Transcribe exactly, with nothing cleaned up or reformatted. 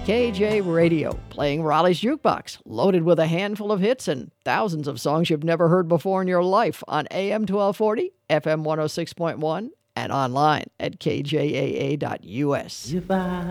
K J Radio, playing Raleigh's Jukebox, loaded with a handful of hits and thousands of songs you've never heard before in your life on A M twelve forty, F M one oh six point one, and online at K J A A dot U S. If I